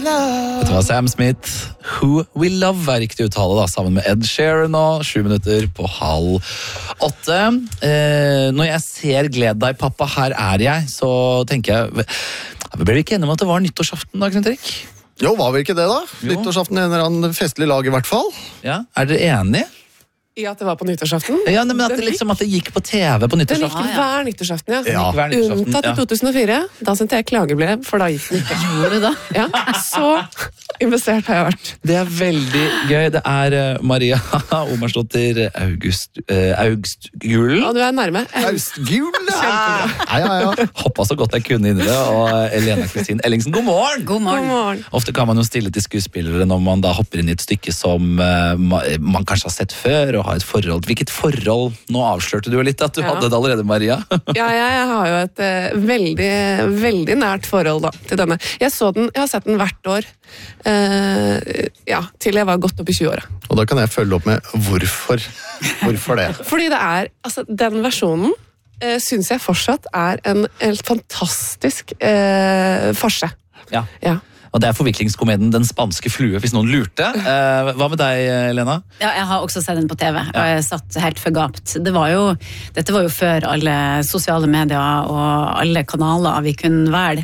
love. Det var Sam Smith, Who We Love er riktig uttale da, sammen med Ed Sheeran og 7 minutter på 7:30. Når jeg ser Gled deg, pappa, her er jeg, så tenker jeg, ble vi ikke enige om at det var nyttårsaften da, Knut Erik? Jo, var vi ikke det da? Jo. Nyttårsaften en eller annen festlig lag i hvert fall. Ja, er dere enige? I at det var på nyttårsaften? Ja, men at det, liksom, at det gikk på TV på Den gikk nyttårsaften. hver nyttårsaften, ja. Ja. Hver nyttårsaften, Unntatt i ja. 2004. Da sendte jeg klagebrev, for da gikk den ikke. Gjorde du da? Ja, så investert har jeg vært. Det er veldig gøy. Det er Maria Omarsdottir Augstgulen. Og du er nærme. Austgul, ja. Ja. Hoppa så godt jeg kunne inn i det. Og Elena Kristin Ellingsen, god morgen! God God morgen. morgen. Ofte kan man jo stille til skuespillere når man da hopper inn i et stykke som man kanskje har sett før, og har et forhold. Hvilket forhold? Nå avslørte du jo litt at du Ja. hadde det allerede, Maria. Ja, jeg har jo et veldig nært forhold da, til denne. Jeg har sett den hvert år, til jeg var godt opp i 20-åra. Og da kan jeg følge opp med hvorfor. Hvorfor det? Fordi det er, altså den versjonen synes jeg fortsatt er en helt fantastisk farse. Ja. Ja. Og det er forviklingskomedien Den spanske flue, hvis noen lurte. Hva med deg, Lena? Ja, jeg har også sett den på TV, og jeg satt helt forgapt. Dette var jo før alle sosiale medier og alle kanaler vi kunne velge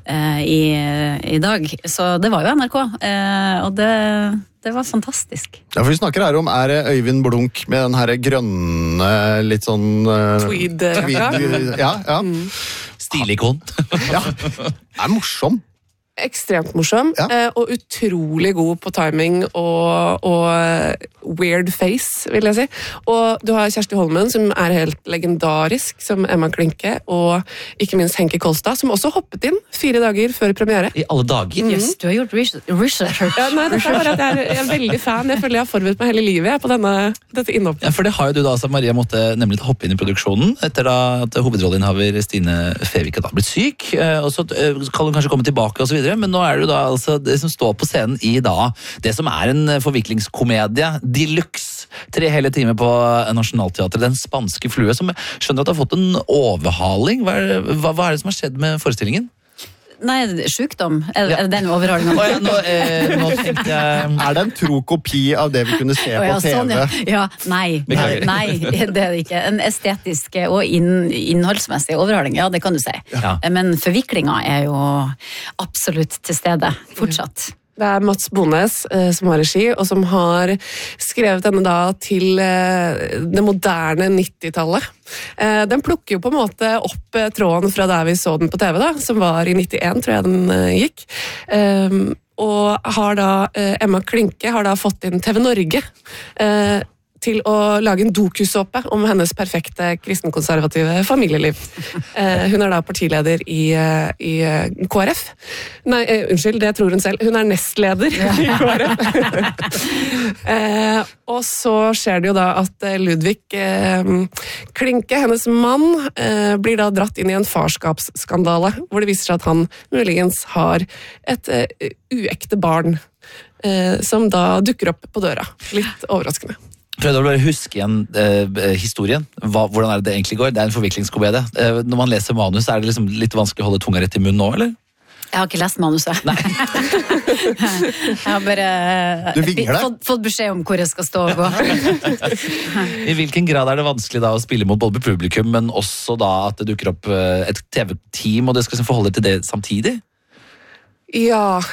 i dag. Så det var jo NRK, og det var fantastisk. Ja, for vi snakker her om, er det Øyvind Blunk med den her grønne, litt sånn... Tweed-jakka. Ja. Stilikon. Ja, det er morsom. Ekstremt morsom, Ja. og utrolig god på timing og weird face, vil jeg si. Og du har Kjersti Holmen, som er helt legendarisk, som Emma Klinke, og ikke minst Henke Kolstad, som også hoppet inn 4 dager før premiere. I alle dager. Yes, du har gjort research. Ja, nei, dette er bare at jeg er veldig fan. Jeg føler jeg har forberedt meg hele livet på dette innhoppet. Ja, for det har jo du da, altså Maria måtte nemlig hoppe inn i produksjonen etter da at hovedrolleinnehaver Stine Fevik hadde blitt syk, og så kan hun kanskje komme tilbake og så videre, men nå er det jo da altså det som står på scenen i da, det som er en forviklingskomedie, deluxe, 3 hele timer på Nationaltheatret, Den spanske flue, som jeg skjønner at har fått en overhaling. Hva er det som har skjedd med forestillingen? Nei, sykdom. Er det den overholdningen? Nå tenkte jeg... Er det en tro kopi av det vi kunne se på TV? Sånn, ja, nei, Beklager. det er det ikke. En estetisk og innholdsmessig overhaling, ja, det kan du si. Ja. Men forviklinga er jo absolutt til stede, fortsatt. Det er Mats Bones som har regi, og som har skrevet denne da til det moderne 90-tallet. Den plukker jo på en måte opp tråden fra der vi så den på TV, da, som var i 91, tror jeg den gikk. Og har da, Emma Klinke har da fått inn TV Norge til å lage en dokusåpe om hennes perfekte kristenkonservative familieliv. Hun er da partileder i KrF. Nei, unnskyld, det tror hun selv. Hun er nestleder i KrF. Og så skjer det jo da at Ludvig Klinke, hennes mann, blir da dratt inn i en farskapsskandale, hvor det viser seg at han muligens har et uekte barn som da dukker opp på døra. Litt overraskende. Prøvde å bare huske igjen historien. Hvordan er det egentlig går? Det er en forviklingskomedie. Når man leser manus, er det liksom litt vanskelig å holde tunga rett i munnen nå, eller? Jeg har ikke lest manuset. Nei. Jeg har bare Du vingler. fått beskjed om hvor jeg skal stå og gå. I hvilken grad er det vanskelig da å spille mot både publikum, men også da at det dukker opp et TV-team, og det skal liksom forholde til det samtidig? Ja,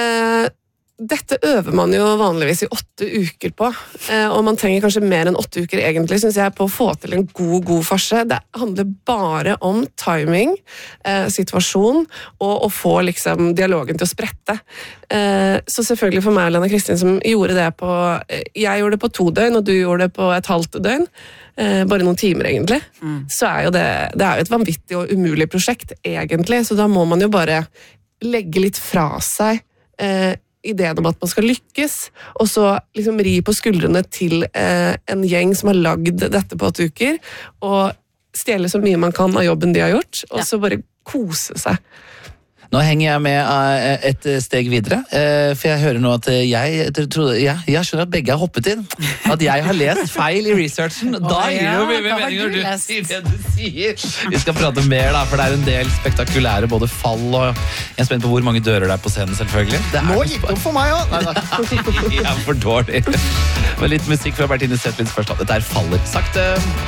dette øver man jo vanligvis i 8 uker på, og man trenger kanskje mer enn 8 uker egentlig, synes jeg, på å få til en god farse. Det handler bare om timing, situasjon, og å få liksom dialogen til å sprette. Så selvfølgelig for meg, Lena Kristin, som gjorde det på, jeg gjorde det på 2 døgn, og du gjorde det på et halvt døgn, bare noen timer egentlig, så er jo det er jo et vanvittig og umulig prosjekt egentlig, så da må man jo bare legge litt fra seg ideen om at man skal lykkes, og så liksom ri på skuldrene til en gjeng som har lagd dette på 8 uker, og stjele så mye man kan av jobben de har gjort, og så bare kose seg. Nå henger jeg med et steg videre, for jeg hører nå at jeg skjønner at begge har hoppet inn. At jeg har lest feil i researchen. Da gir det jo mye mer mening når du sier det du sier. Vi skal prate mer, da, for det er en del spektakulære både fall og jeg er spent på hvor mange dører det er på scenen, selvfølgelig. Nå gikk det opp for meg også. Jeg er for dårlig. Med litt musikk fra Bertine Zetlins først. Dette er Faller sakte.